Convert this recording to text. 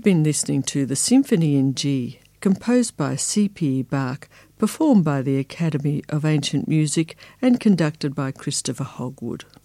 You've been listening to the Symphony in G, composed by C.P.E. Bach, performed by the Academy of Ancient Music and conducted by Christopher Hogwood.